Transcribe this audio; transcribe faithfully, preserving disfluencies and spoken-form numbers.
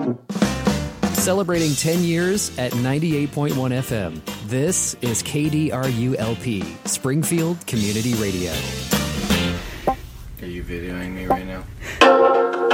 Celebrating ten years at ninety-eight point one F M. This is K D R U L P, Springfield Community Radio. Are you videoing me right now?